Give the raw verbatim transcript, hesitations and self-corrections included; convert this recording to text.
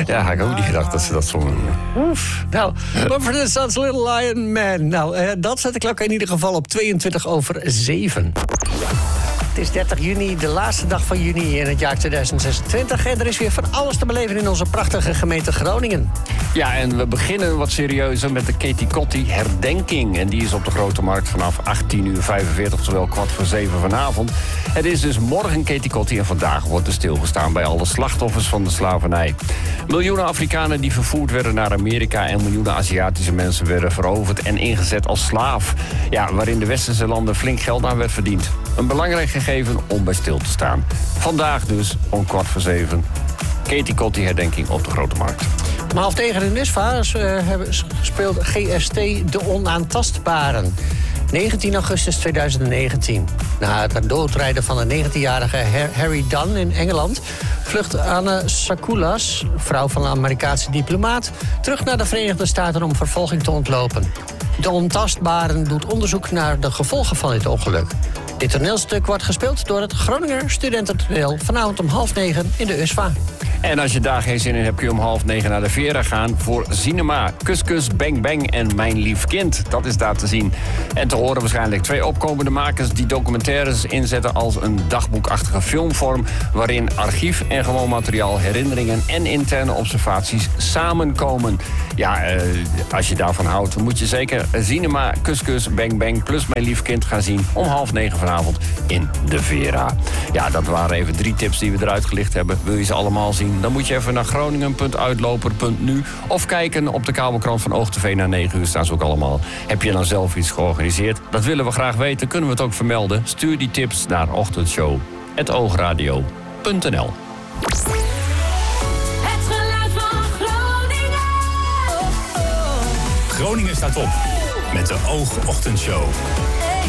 Ja, ik had ook niet gedacht dat ze dat zongen. Oef. Nou, Mumford and Sons, Little Lion Man. Nou, uh, dat zet de klok in ieder geval op tweeëntwintig over zeven. Het is dertig juni, de laatste dag van juni in het jaar tweeduizend zesentwintig. En er is weer van alles te beleven in onze prachtige gemeente Groningen. Ja, en we beginnen wat serieuzer met de Katie Kotti herdenking. En die is op de Grote Markt vanaf achttien uur vijfenveertig, zowel kwart voor zeven vanavond. Het is dus morgen Katie Kotti en vandaag wordt er stilgestaan bij alle slachtoffers van de slavernij. Miljoenen Afrikanen die vervoerd werden naar Amerika en miljoenen Aziatische mensen werden veroverd en ingezet als slaaf. Ja, waarin de westerse landen flink geld aan werd verdiend. Een belangrijk gegeven om bij stil te staan. Vandaag dus om kwart voor zeven. Katie Kotti herdenking op de Grote Markt. Om half tegen in Nisva uh, speelt G S T De Onaantastbaren. negentien augustus tweeduizend negentien. Na het doodrijden van de negentienjarige Harry Dunn in Engeland vlucht Anne Sakulas, vrouw van een Amerikaanse diplomaat, terug naar de Verenigde Staten om vervolging te ontlopen. De Onaantastbaren doet onderzoek naar de gevolgen van dit ongeluk. Dit toneelstuk wordt gespeeld door het Groninger Studententoneel vanavond om half negen in de U S V A. En als je daar geen zin in hebt, kun je om half negen naar de Vera gaan voor Cinema. Kus Kus Bang Bang en Mijn Lief Kind. Dat is daar te zien. En te horen waarschijnlijk twee opkomende makers die documentaires inzetten als een dagboekachtige filmvorm, waarin archief en gewoon materiaal, herinneringen en interne observaties samenkomen. Ja, eh, als je daarvan houdt, moet je zeker Cinema, Kus Kus Bang Bang plus Mijn Lief Kind gaan zien om half negen vanavond in de Vera. Ja, dat waren even drie tips die we eruit gelicht hebben. Wil je ze allemaal zien? Dan moet je even naar groningen punt uitloper punt nu of kijken op de kabelkrant van OogTV. Na negen uur staan ze ook allemaal. Heb je nou zelf iets georganiseerd? Dat willen we graag weten. Kunnen we het ook vermelden? Stuur die tips naar ochtendshow punt oogradio punt n l. Het geluid van Groningen. Groningen staat op met de Oogochtendshow.